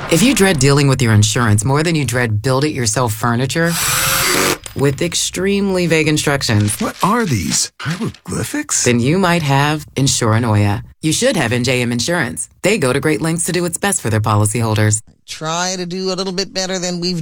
If you dread dealing with your insurance more than you dread build-it-yourself furniture with extremely vague instructions, What are these? Hieroglyphics? then you might have Insuranoia. You should have NJM Insurance. They go to great lengths to do what's best for their policyholders. Try to do a little bit better than we've